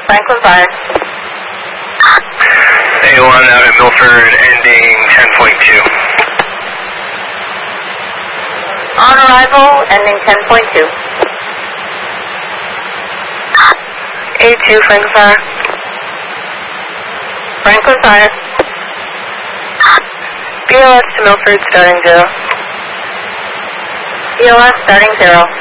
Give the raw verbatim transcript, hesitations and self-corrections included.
Franklin Fire. A one out at Milford, ending ten point two. On arrival, ending ten point two. A two, Franklin Fire. Franklin Fire. B L S to Milford, starting zero. B L S starting zero.